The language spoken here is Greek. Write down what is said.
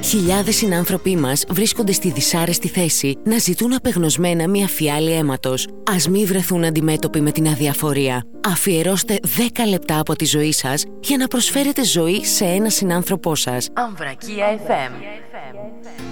Χιλιάδες συνάνθρωποι μας βρίσκονται στη δυσάρεστη θέση να ζητούν απεγνωσμένα μια φιάλη αίματος. Ας μη βρεθούν αντιμέτωποι με την αδιαφορία. Αφιερώστε 10 λεπτά από τη ζωή σας για να προσφέρετε ζωή σε ένα συνάνθρωπό σας. Αμβρακία FM.